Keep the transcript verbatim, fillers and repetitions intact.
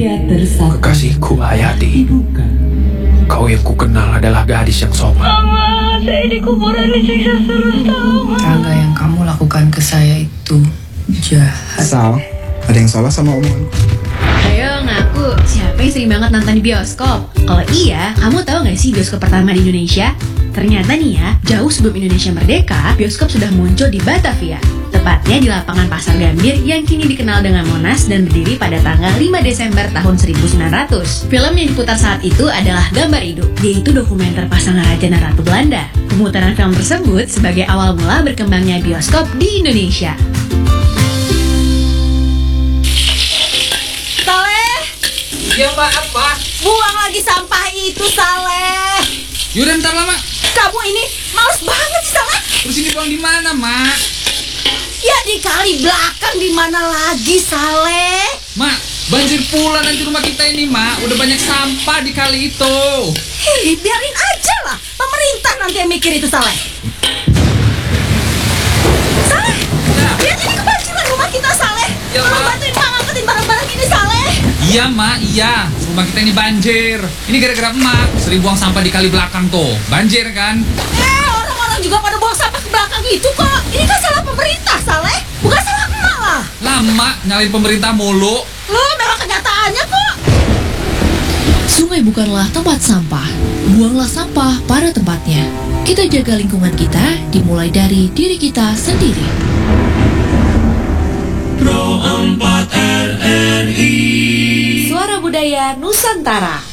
Teater Satu. Kekasihku Hayati, kau yang ku kenal adalah gadis yang sopan. Mama, saya di kuburan disiksa terus, Mama. Tangga yang kamu lakukan ke saya itu jahat. Sal, ada yang salah sama omonganku? Ayo ngaku, siapa yang sering banget nonton di bioskop? Kalau iya, kamu tahu nggak sih bioskop pertama di Indonesia? Ternyata nih ya, jauh sebelum Indonesia merdeka, bioskop sudah muncul di Batavia. Tepatnya di lapangan Pasar Gambir yang kini dikenal dengan Monas dan berdiri pada tanggal lima Desember tahun seribu sembilan ratus. Film yang diputar saat itu adalah Gambar Hidup, yaitu dokumenter pasangan Raja dan Ratu Belanda. Pemutaran film tersebut sebagai awal mula berkembangnya bioskop di Indonesia. Saleh, Ya maaf pak. buang lagi sampah itu, Saleh. Yaudah ntar lah mak. Kamu ini males banget sih, Saleh. Terus ini buang di mana mak? Ya di kali belakang, di mana lagi, Saleh? Mak, banjir pula nanti rumah kita ini mak. Udah banyak sampah di kali itu. Hei, biarin aja lah. Pemerintah nanti yang mikir itu, Saleh. Saleh, Ya. lihat ini kebanjiran rumah kita, Saleh. Ya, Tolong Mak. bantuin Mak ngangkatin barang-barang ini, Saleh. Iya mak, iya. Rumah kita ini banjir. Ini gara-gara emak sering buang sampah di kali belakang tuh. Banjir kan? Eh, orang-orang juga pada buang sampah ke belakang itu kok. Ini kan salah pemerintah, Saleh. Bukan salah emak lah. Lama nyalain pemerintah mulu. Loh, memang kenyataannya kok. Sungai bukanlah tempat sampah. Buanglah sampah pada tempatnya. Kita jaga lingkungan kita dimulai dari diri kita sendiri. Pro empat R R I. Suara Budaya Nusantara.